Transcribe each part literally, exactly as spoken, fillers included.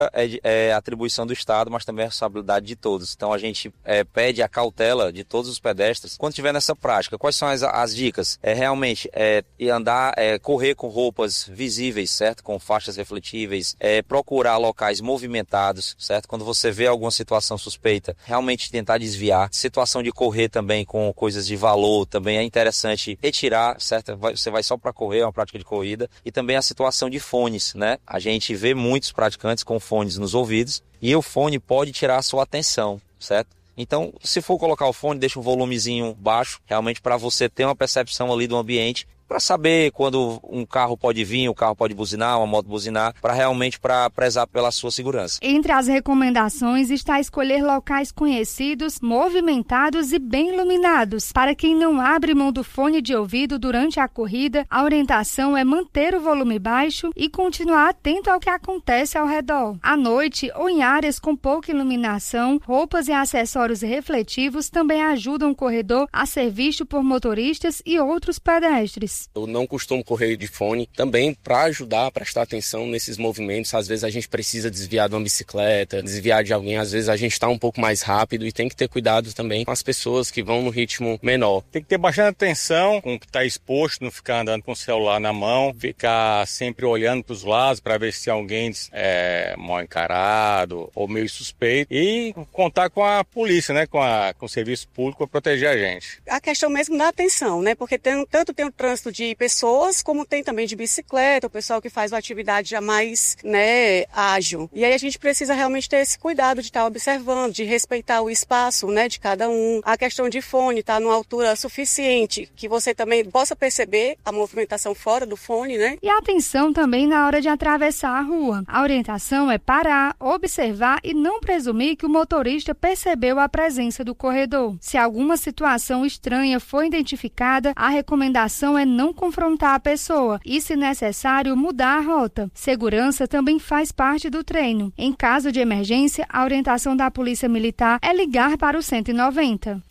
É, de, é atribuição do Estado, mas também é responsabilidade de todos. Então a gente é, pede a cautela de todos os pedestres quando estiver nessa prática. Quais são as, as dicas? É realmente é, andar, é, correr com roupas visíveis, certo? Com faixas refletíveis, é, procurar locais movimentados, certo? Quando você vê alguma situação suspeita, realmente tentar desviar. Situação de correr também com coisas de valor, também é interessante retirar, certo? Você vai só para correr, é uma prática de corrida. E também a situação de fones, né? A gente vê muitos praticantes com fones nos ouvidos e o fone pode tirar a sua atenção, certo? Então, se for colocar o fone, deixa um volumezinho baixo, realmente para você ter uma percepção ali do ambiente, para saber quando um carro pode vir, o carro pode buzinar, uma moto buzinar, para realmente para prezar pela sua segurança. Entre as recomendações está escolher locais conhecidos, movimentados e bem iluminados. Para quem não abre mão do fone de ouvido durante a corrida, a orientação é manter o volume baixo e continuar atento ao que acontece ao redor. À noite ou em áreas com pouca iluminação, roupas e acessórios refletivos também ajudam o corredor a ser visto por motoristas e outros pedestres. Eu não costumo correr de fone, também para ajudar a prestar atenção nesses movimentos. Às vezes a gente precisa desviar de uma bicicleta, desviar de alguém, às vezes a gente está um pouco mais rápido e tem que ter cuidado também com as pessoas que vão no ritmo menor. Tem que ter bastante atenção com o que está exposto, não ficar andando com o celular na mão, ficar sempre olhando para os lados para ver se alguém é mal encarado ou meio suspeito e contar com a polícia, né, com, a, com o serviço público para proteger a gente. A questão mesmo da atenção, né, porque tem, tanto tem o trânsito de pessoas, como tem também de bicicleta, o pessoal que faz uma atividade já mais, né, ágil. E aí a gente precisa realmente ter esse cuidado de estar observando, de respeitar o espaço, né, de cada um. A questão de fone, estar numa altura suficiente, que você também possa perceber a movimentação fora do fone, né? E atenção também na hora de atravessar a rua. A orientação é parar, observar e não presumir que o motorista percebeu a presença do corredor. Se alguma situação estranha for identificada, a recomendação é não confrontar a pessoa e, se necessário, mudar a rota. Segurança também faz parte do treino. Em caso de emergência, a orientação da Polícia Militar é ligar para o cento e noventa.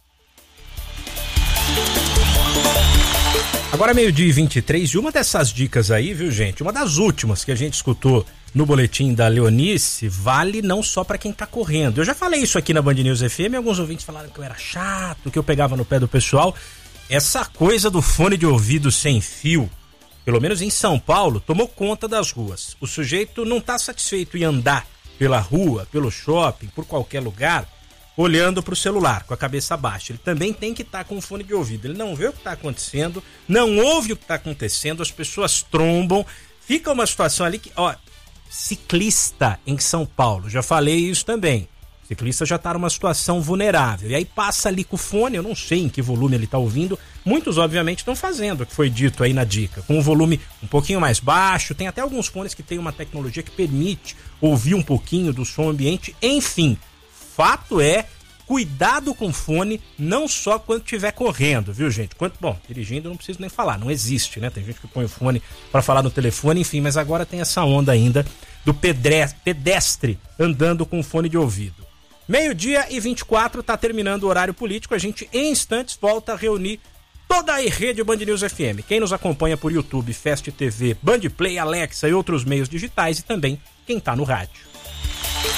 Agora meio-dia e vinte e três, e uma dessas dicas aí, viu, gente? Uma das últimas que a gente escutou no boletim da Leonice, vale não só para quem tá correndo. Eu já falei isso aqui na Band News F M, alguns ouvintes falaram que eu era chato, que eu pegava no pé do pessoal. Essa coisa do fone de ouvido sem fio, pelo menos em São Paulo, tomou conta das ruas. O sujeito não está satisfeito em andar pela rua, pelo shopping, por qualquer lugar, olhando para o celular, com a cabeça baixa. Ele também tem que estar com o fone de ouvido. Ele não vê o que está acontecendo, não ouve o que está acontecendo, as pessoas trombam. Fica uma situação ali que, ó, ciclista em São Paulo, já falei isso também. O ciclista já está numa situação vulnerável. E aí passa ali com o fone, eu não sei em que volume ele está ouvindo. Muitos, obviamente, estão fazendo o que foi dito aí na dica, com um volume um pouquinho mais baixo. Tem até alguns fones que tem uma tecnologia que permite ouvir um pouquinho do som ambiente. Enfim, fato é, cuidado com o fone, não só quando estiver correndo, viu, gente? Quando, bom, dirigindo eu não preciso nem falar, não existe, né? Tem gente que põe o fone para falar no telefone, enfim, mas agora tem essa onda ainda do pedestre andando com fone de ouvido. Meio-dia e vinte e quatro, tá terminando o horário político. A gente, em instantes, volta a reunir toda a rede Band News F M. Quem nos acompanha por YouTube, Fast T V, Band Play, Alexa e outros meios digitais, e também quem tá no rádio.